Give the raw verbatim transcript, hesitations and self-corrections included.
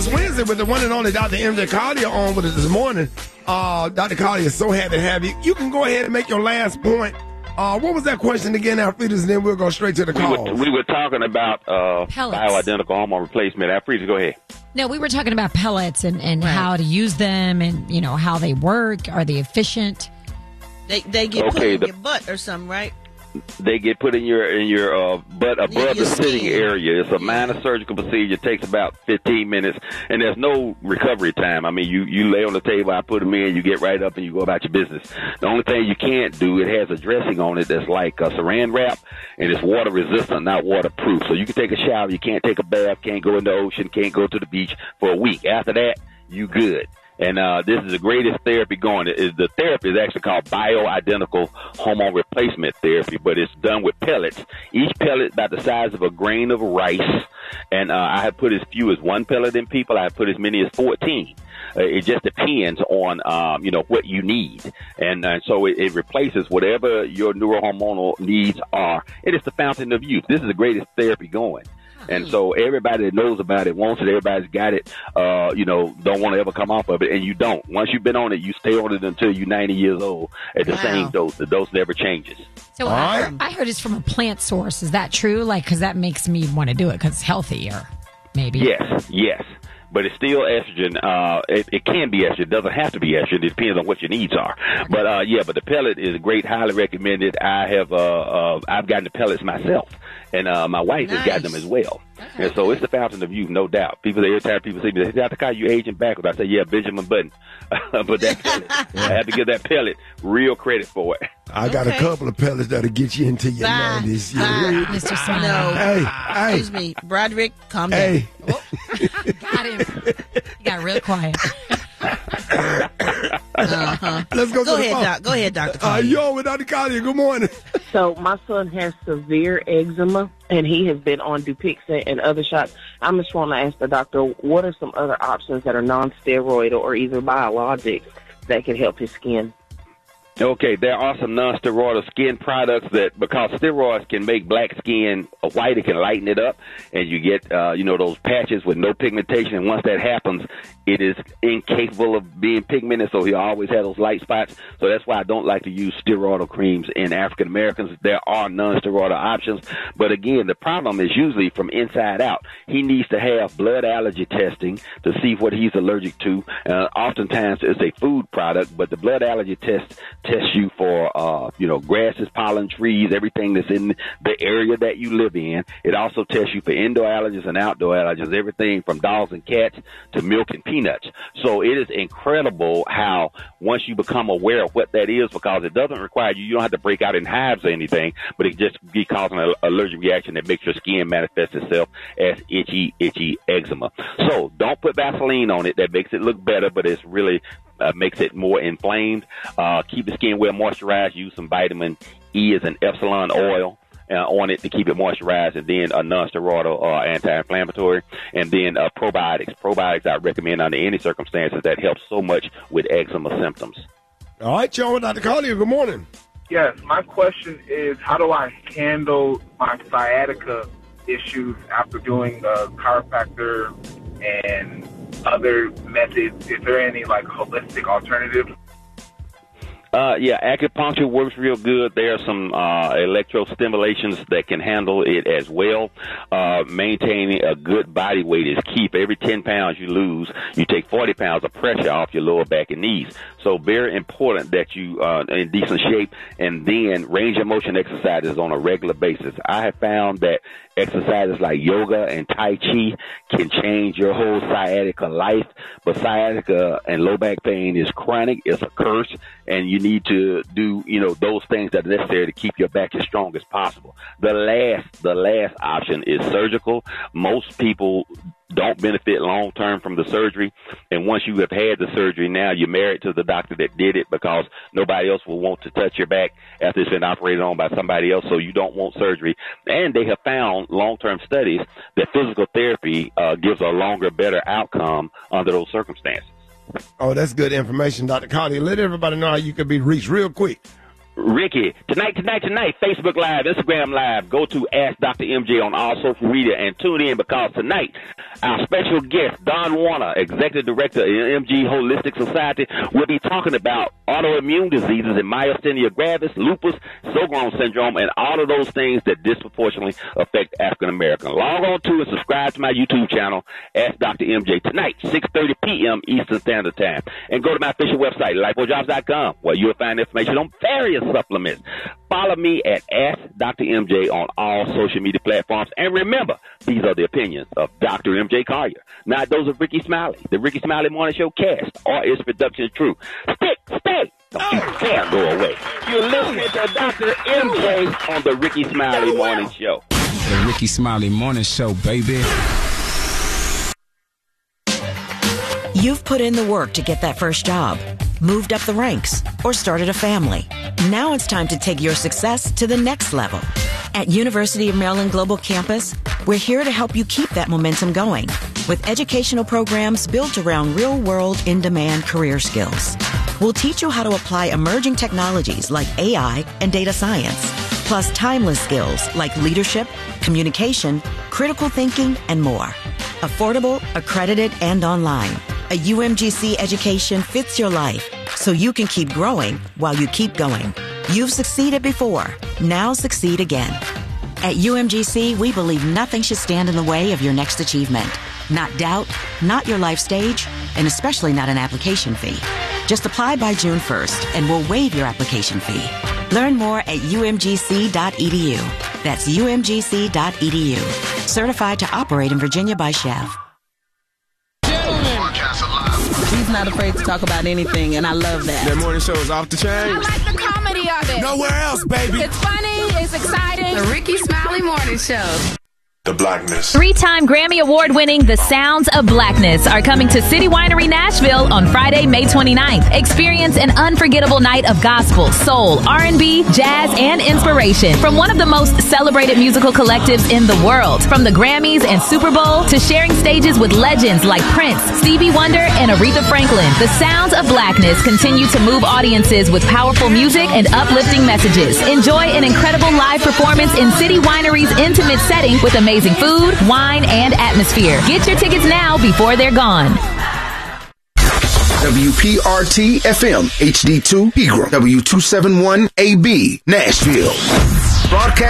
Wednesday with the one and only Doctor M J Collier on with us this morning. Uh, Doctor Collier is so happy to have you. You can go ahead and make your last point. Uh, what was that question again, Alfredas, and then we'll go straight to the call. We were, we were talking about uh, bioidentical hormone replacement. Alfredas, go ahead. No, we were talking about pellets and, and right. how to use them and, you know, how they work. Are they efficient? They they get okay, put in the, your butt or something, right? They get put in your in your uh, butt above your the sitting skin. area. It's a Yeah. minor surgical procedure. It takes about fifteen minutes, and there's no recovery time. I mean, you, you lay on the table, I put them in, you get right up, and you go about your business. The only thing you can't do, it has a dressing on it that's like a saran wrap, and it's water resistant, not waterproof. So you can take a shower, you can't take a bath, can't go in the ocean, can't go to the beach for a week. After that, you good. And uh, this is the greatest therapy going. It is, the therapy is actually called bioidentical hormone replacement therapy, but it's done with pellets. Each pellet about the size of a grain of rice. And uh, I have put as few as one pellet in people. I have put as many as fourteen. Uh, it just depends on, um, you know, what you need. And uh, so it, it replaces whatever your neurohormonal needs are. It is the fountain of youth. This is the greatest therapy going. And so everybody that knows about it wants it. Everybody's got it, uh, you know, don't want to ever come off of it. And you don't. Once you've been on it, you stay on it until you're ninety years old at the Wow. same dose. The dose never changes. So I, heard, I heard it's from a plant source. Is that true? Like, because that makes me want to do it because it's healthier, maybe. Yes, yes. But it's still estrogen. Uh, it, it can be estrogen. It doesn't have to be estrogen. It depends on what your needs are. But, uh, yeah, but the pellet is great, highly recommended. I have, uh, uh, I've gotten the pellets myself. And uh, my wife Nice. has gotten them as well. Okay. And so it's the fountain of youth, no doubt. People, every time people see me, they say, Doctor Kyle, you aging backwards. I say, yeah, Benjamin Button. But that pellet, I have to give that pellet real credit for it. I got Okay. a couple of pellets that'll get you into your Bye. nineties. Bye. Yeah. Mister Smile. No. Hey, hey, Excuse me. Broderick, calm down. hey. Got him. He got real quiet. Uh-huh. Let's go, Go to the ahead, phone. doc. Go ahead, Doctor Uh, Collier. yo, with Doctor Collier, good morning. So my son has severe eczema, and he has been on Dupixent and other shots. I'm just want to ask the doctor, what are some other options that are non-steroidal or even biologics that can help his skin? Okay, there are some non-steroidal skin products that, because steroids can make black skin white, it can lighten it up, and you get, uh, you know, those patches with no pigmentation. And once that happens, it is incapable of being pigmented, so he always has those light spots. So that's why I don't like to use steroidal creams in African Americans. There are non-steroidal options, but again, the problem is usually from inside out. He needs to have blood allergy testing to see what he's allergic to. Uh, oftentimes, it's a food product, but the blood allergy test tests you for, uh, you know, grasses, pollen, trees, everything that's in the area that you live in. It also tests you for indoor allergies and outdoor allergies, everything from dogs and cats to milk and peanuts. So it is incredible how once you become aware of what that is, because it doesn't require you, you don't have to break out in hives or anything, but it just be causing an allergic reaction that makes your skin manifest itself as itchy, itchy eczema. So don't put Vaseline on it. That makes it look better, but it's really Uh, makes it more inflamed. Uh, keep the skin well moisturized. Use some vitamin E as an Epsilon oil uh, on it to keep it moisturized, and then a non-steroidal uh, anti-inflammatory, and then uh, probiotics. Probiotics I recommend under any circumstances. That helps so much with eczema symptoms. All right, y'all, with Doctor Collier, good morning. Yes, my question is, how do I handle my sciatica issues after doing a chiropractor and other methods? Is there any, like, holistic alternative? Uh, yeah, acupuncture works real good. There are some uh, electrostimulations that can handle it as well. Uh, maintaining a good body weight is key. For every ten pounds you lose, you take forty pounds of pressure off your lower back and knees. So very important that you uh, in decent shape, and then range of motion exercises on a regular basis. I have found that exercises like yoga and Tai Chi can change your whole sciatica life, but sciatica and low back pain is chronic. It's a curse, and you need to do, you know, those things that are necessary to keep your back as strong as possible. The last, the last option is surgical. Most people don't benefit long term from the surgery, and once you have had the surgery, now you're married to the doctor that did it, because nobody else will want to touch your back after it's been operated on by somebody else, so you don't want surgery. And they have found long-term studies that physical therapy uh, gives a longer, better outcome under those circumstances. Oh, that's good information, Doctor Collier. Let everybody know how you can be reached real quick. Ricky, tonight, tonight, tonight, Facebook Live, Instagram Live, go to Ask Doctor M J on all social media and tune in because tonight, our special guest, Don Warner, Executive Director of M G Holistic Society, will be talking about autoimmune diseases and myasthenia gravis, lupus, Sjogren's syndrome, and all of those things that disproportionately affect African Americans. Log on to and subscribe to my YouTube channel, Ask Doctor M J, tonight, six thirty p.m. Eastern Standard Time. And go to my official website, lipo jobs dot com, where you'll find information on various supplements. Follow me at Ask Doctor M J on all social media platforms. And remember, these are the opinions of Doctor M J Collier, not those of Ricky Smiley. The Ricky Smiley Morning Show cast or its production is true. Stick, stay. Don't you dare go away. You're listening to Doctor M J on the Ricky Smiley Morning Show. The Ricky Smiley Morning Show, baby. You've put in the work to get that first job, moved up the ranks, or started a family. Now it's time to take your success to the next level. At University of Maryland Global Campus, we're here to help you keep that momentum going with educational programs built around real-world, in-demand career skills. We'll teach you how to apply emerging technologies like A I and data science, plus timeless skills like leadership, communication, critical thinking, and more. Affordable, accredited, and online. A U M G C education fits your life so you can keep growing while you keep going. You've succeeded before. Now succeed again. At U M G C, we believe nothing should stand in the way of your next achievement. Not doubt, not your life stage, and especially not an application fee. Just apply by June first and we'll waive your application fee. Learn more at U M G C dot E D U. That's U M G C dot E D U. Certified to operate in Virginia by Chev. He's not afraid to talk about anything, and I love that. That morning show is off the chain. I like the comedy of it. Nowhere else, baby. It's funny. It's exciting. The Ricky Smiley Morning Show. The Blackness. Three-time Grammy Award-winning The Sounds of Blackness are coming to City Winery Nashville on Friday, May twenty-ninth. Experience an unforgettable night of gospel, soul, R and B, jazz, and inspiration from one of the most celebrated musical collectives in the world. From the Grammys and Super Bowl to sharing stages with legends like Prince, Stevie Wonder, and Aretha Franklin, The Sounds of Blackness continue to move audiences with powerful music and uplifting messages. Enjoy an incredible live performance in City Winery's intimate setting with amazing Amazing food, wine, and atmosphere. Get your tickets now before they're gone. W P R T F M H D two Pegram, W two seventy-one A B Nashville. Broadcast